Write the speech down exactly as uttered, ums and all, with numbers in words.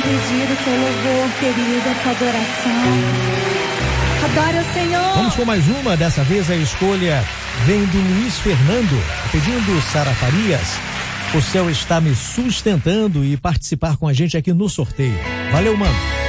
dividido teu louvor, querido, tua adoração. Adore o Senhor. Vamos com mais uma, dessa vez a escolha vem do Luiz Fernando, pedindo Sara Farias. O céu está me sustentando e participar com a gente aqui no sorteio. Valeu, mano.